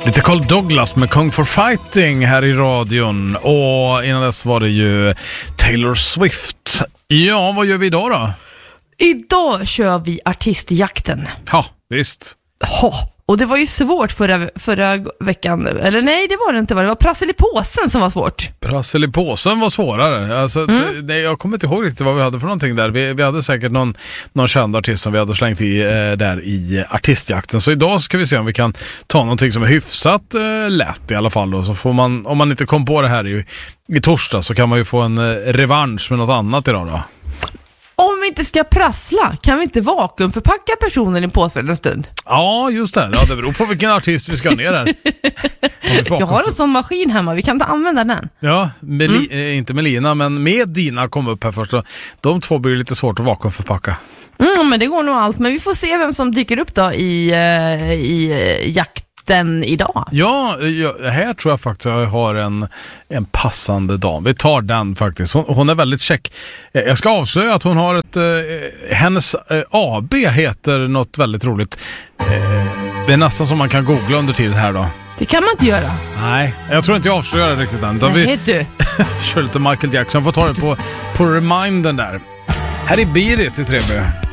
Lite Carl Douglas med Kung for Fighting här i radion. Och innan dess var det ju Taylor Swift. Ja, vad gör vi idag då? Idag kör vi artistjakten. Ja, visst. Och det var ju svårt förra veckan. Eller nej, det var det inte. Det var prassel i påsen som var svårt. Prassel i påsen var svårare. Alltså, jag kommer inte ihåg riktigt vad vi hade för någonting där. Vi hade säkert någon känd artist som vi hade slängt i där i artistjakten. Så idag ska vi se om vi kan ta någonting som är hyfsat lätt i alla fall. Då. Så får man, om man inte kom på det här i torsdag, så kan man ju få en revansch med något annat idag då. Om vi inte ska prassla, kan vi inte vakuumförpacka personen i påsen en stund? Ja, just det. Ja, det beror på vilken artist vi ska ner här. Jag har en sån maskin hemma, vi kan inte använda den. Ja, inte Melina, men med Dina kom upp här först. De två blir lite svårt att vakuumförpacka. Men det går nog allt. Men vi får se vem som dyker upp då i jakten idag. Ja, här tror jag faktiskt jag har en passande dam. Vi tar den faktiskt. Hon är väldigt check. Jag ska avslöja att hon har hennes AB heter något väldigt roligt. Det är nästan som man kan googla under tiden här då. Det kan man inte göra. Nej, jag tror inte jag avslöjar det riktigt än. Nej, du. Kör lite Michael Jackson. Får ta det på remindern där. Här är Beat It i 3B.